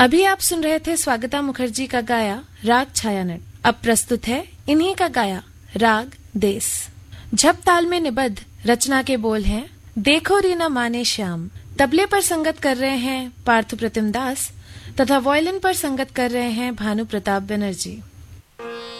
अभी आप सुन रहे थे स्वागता मुखर्जी का गाया राग छायानट। अब प्रस्तुत है इन्हीं का गाया राग देस। झप ताल में निबद्ध रचना के बोल हैं देखो रीना माने श्याम। तबले पर संगत कर रहे हैं पार्थु प्रतिम दास तथा वायलिन पर संगत कर रहे हैं भानु प्रताप बनर्जी।